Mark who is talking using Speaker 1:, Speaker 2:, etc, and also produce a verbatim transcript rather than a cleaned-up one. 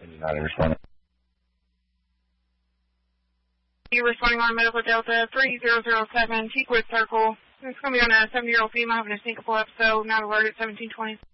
Speaker 1: Not responding.
Speaker 2: You're responding on Medical Delta three zero zero seven, Teakwood Circle. It's going to be on a seven-year-old female having a syncopal episode, not alerted, seventeen twenty.